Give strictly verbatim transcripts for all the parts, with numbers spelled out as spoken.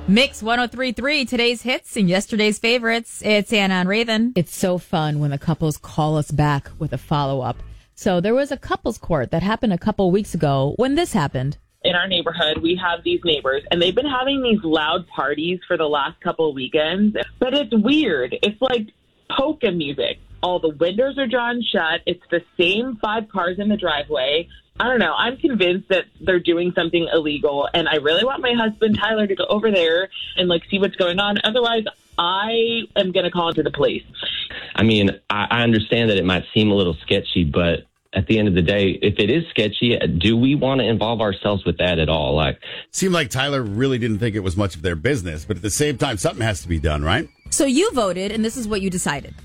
Mix one oh three point three, today's hits and yesterday's favorites. It's Anna and Raven. It's so fun when the couples call us back with a follow-up. So there was a couples court that happened a couple weeks ago when this happened. In our neighborhood, we have these neighbors, and they've been having these loud parties for the last couple of weekends. But it's weird. It's like polka music. All the windows are drawn shut. It's the same five cars in the driveway. I don't know. I'm convinced that they're doing something illegal, and I really want my husband, Tyler, to go over there and, like, see what's going on. Otherwise, I am going to call into the police. I mean, I, I understand that it might seem a little sketchy, but at the end of the day, if it is sketchy, do we want to involve ourselves with that at all? Like, seemed like Tyler really didn't think it was much of their business, but at the same time, something has to be done, right? So you voted, and this is what you decided.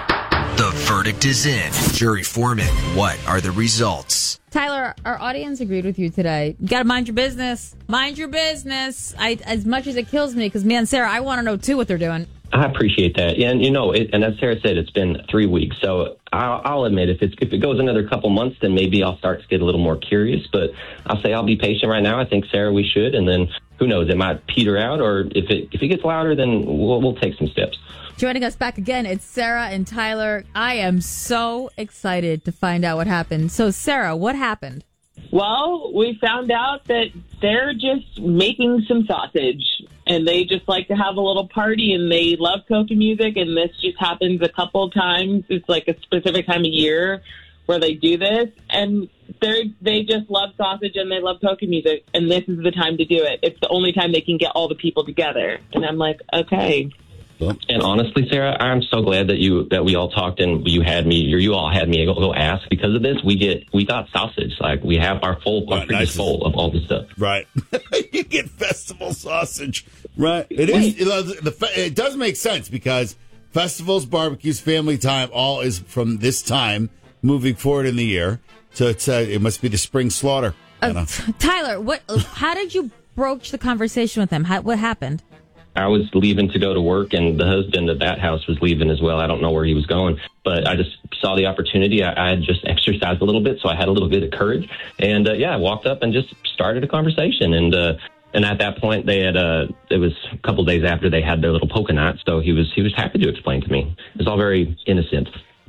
The verdict is in. Jury foreman, what are the results? Tyler, our audience agreed with you today. You got to mind your business. Mind your business. I, as much as it kills me, because, man, Sarah, I want to know, too, what they're doing. I appreciate that. And, you know, it, and as Sarah said, it's been three weeks. So I'll, I'll admit, if it's, if it goes another couple months, then maybe I'll start to get a little more curious. But I'll say I'll be patient right now. I think, Sarah, we should. And then who knows, it might peter out. Or if it if it gets louder, then we'll, we'll take some steps. Joining us back again, it's Sarah and Tyler. I am so excited to find out what happened. So, Sarah, what happened? Well, we found out that they're just making some sausage, and they just like to have a little party, and they love polka music, and this just happens a couple of times. It's like a specific time of year where they do this, and they they just love sausage, and they love polka music, and this is the time to do it. It's the only time they can get all the people together. And I'm like, okay. And honestly, Sarah, I'm so glad that you that we all talked and you had me, or you all had me go, go ask. Because of this, we get we got sausage. Like, we have our full our Right, fridge nice. is full of all this stuff. Right. You get festival sausage. Right. It is. It, uh, the, the, it does make sense because festivals, barbecues, family time, all is from this time moving forward in the year. So it's uh, it must be the spring slaughter. Uh, Tyler, what? How did you broach the conversation with them? How, what happened? I was leaving to go to work, and the husband of that house was leaving as well. I don't know where he was going, but I just saw the opportunity. I, I had just exercised a little bit, so I had a little bit of courage. And, uh, yeah, I walked up and just started a conversation. And uh, and at that point, they had uh, it was a couple of days after they had their little polka night, so he was he was happy to explain to me. It was all very innocent.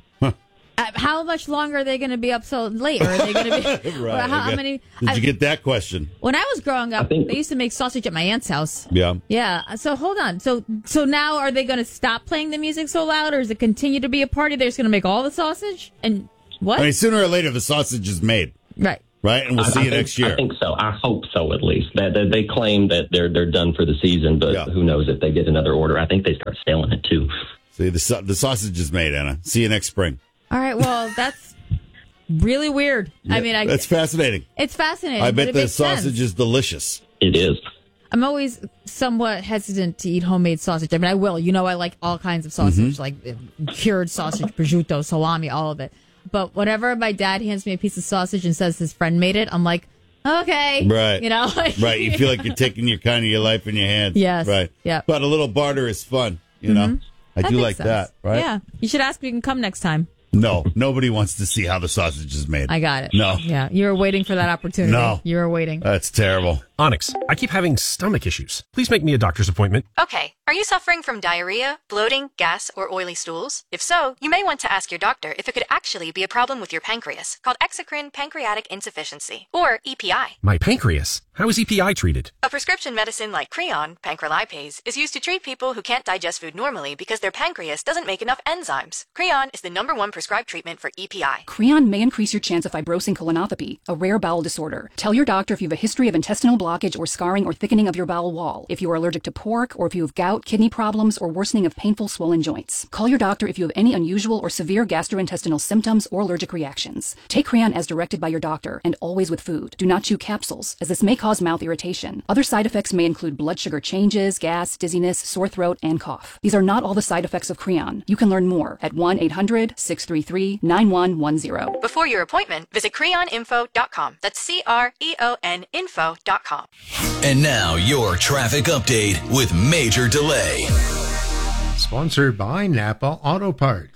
Uh, how much longer are they going to be up so late? Or are they going to be? Right. How, how many? Did I, you get that question? When I was growing up, think- they used to make sausage at my aunt's house. Yeah. Yeah. So hold on. So so now are they going to stop playing the music so loud, or is it continue to be a party? They're just going to make all the sausage and what? I mean, sooner or later, the sausage is made. right. Right. And we'll I- see I you think- next year. I think so. I hope so, at least. That, that they claim that they're they're done for the season, but Yeah. who knows if they get another order. I think they start selling it, too. See, the, sa- the sausage is made, Anna. See you next spring. All right. Well, that's really weird. I mean, I, That's fascinating. it's fascinating. I but bet it the makes sausage sense. is delicious. It is. I'm always somewhat hesitant to eat homemade sausage. I mean, I will. You know, I like all kinds of sausage, Mm-hmm. like uh, cured sausage, prosciutto, salami, all of it. But whenever my dad hands me a piece of sausage and says his friend made it, I'm like, okay. Right. You know? Right. You feel like you're taking your kind of your life in your hands. Yes. Right. Yeah. But a little barter is fun, you know? I That do makes like sense. that, right? Yeah. You should ask if you can come next time. No, nobody wants to see how the sausage is made. I got it. No. Yeah. You were waiting for that opportunity. No. You were waiting. That's terrible. Onyx, I keep having stomach issues. Please make me a doctor's appointment. Okay, are you suffering from diarrhea, bloating, gas, or oily stools? If so, you may want to ask your doctor if it could actually be a problem with your pancreas, called exocrine pancreatic insufficiency, or E P I. My pancreas. How is E P I treated? A prescription medicine like Creon, pancrelipase, is used to treat people who can't digest food normally because their pancreas doesn't make enough enzymes. Creon is the number one prescribed treatment for E P I. Creon may increase your chance of fibrosing colonopathy, a rare bowel disorder. Tell your doctor if you have a history of intestinal blockage or scarring or thickening of your bowel wall, if you are allergic to pork, or if you have gout, kidney problems, or worsening of painful swollen joints. Call your doctor if you have any unusual or severe gastrointestinal symptoms or allergic reactions. Take Creon as directed by your doctor, and always with food. Do not chew capsules, as this may cause mouth irritation. Other side effects may include blood sugar changes, gas, dizziness, sore throat, and cough. These are not all the side effects of Creon. You can learn more at one eight hundred, six three three, nine one one zero. Before your appointment, visit creon info dot com. That's C R E O N info dot com. And now your traffic update with Major Delay. Sponsored by Napa Auto Parts.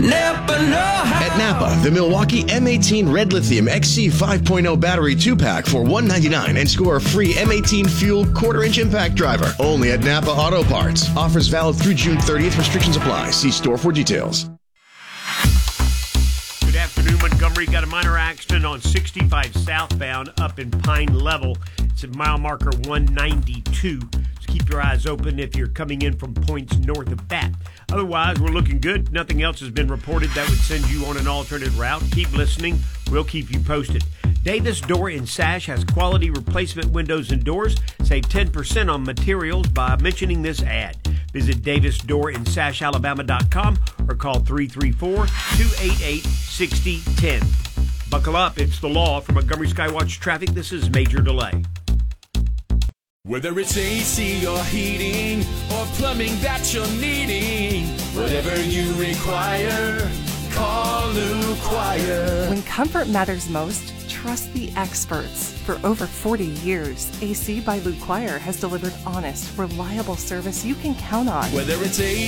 Napa know how. At Napa, the Milwaukee M eighteen Red Lithium X C five point oh battery two-pack for one hundred ninety-nine dollars and score a free M eighteen Fuel quarter-inch impact driver. Only at Napa Auto Parts. Offers valid through June thirtieth. Restrictions apply. See store for details. Good afternoon, Montgomery. Got a minor accident on sixty-five southbound up in Pine Level. It's at mile marker one ninety-two. So keep your eyes open if you're coming in from points north of that. Otherwise, we're looking good. Nothing else has been reported that would send you on an alternate route. Keep listening. We'll keep you posted. Davis Door and Sash has quality replacement windows and doors. Save ten percent on materials by mentioning this ad. Visit Davis Door and Sash Alabama dot com or call three three four, two eight eight, six zero one zero. Buckle up. It's the law. From Montgomery Skywatch Traffic, this is Major Delay. Whether it's A C or heating or plumbing that you're needing, whatever you require, call Lou Quire. When comfort matters most, trust the experts. For over forty years, A C by Lou Quire has delivered honest, reliable service you can count on. Whether it's A